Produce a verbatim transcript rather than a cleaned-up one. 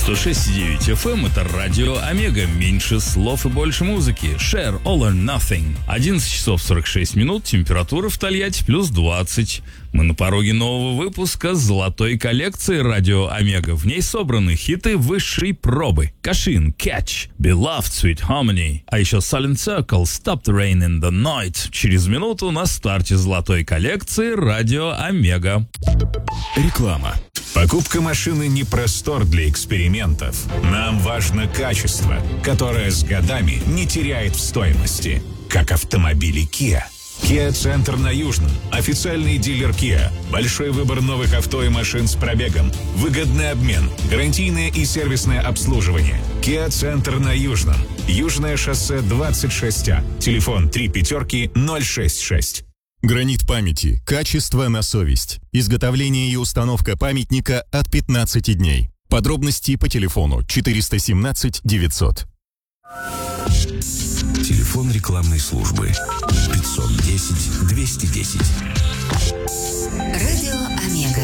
сто шесть и девять эф эм — это радио Омега. Меньше слов и больше музыки. Share all or nothing. одиннадцать часов сорок шесть минут. Температура в Тольятти плюс двадцать. Мы на пороге нового выпуска золотой коллекции радио Омега. В ней собраны хиты высшей пробы. Кашин, Catch, Beloved, Sweet Harmony. А еще Silent Circle, Stop the Rain in the Night. Через минуту на старте золотой коллекции радио Омега. Реклама. Покупка машины не простор для экспериментов. Нам важно качество, которое с годами не теряет в стоимости. Как автомобили Kia. Kia Центр на Южном. Официальный дилер Kia. Большой выбор новых авто и машин с пробегом. Выгодный обмен. Гарантийное и сервисное обслуживание. Kia Центр на Южном. Южное шоссе двадцать шесть А. Телефон три пятерки ноль шесть шесть. Гранит памяти. Качество на совесть. Изготовление и установка памятника от пятнадцати дней. Подробности по телефону четыреста семнадцать девятьсот. Телефон рекламной службы пятьсот десять двести десять. Радио Омега.